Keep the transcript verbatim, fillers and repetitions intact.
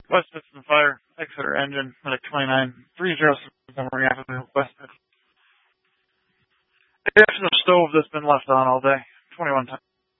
West Piston Fire, Exeter engine, medic twenty-nine, three zero six, Montgomery Avenue, West Piston. There's no stove that's been left on all day, twenty-one times.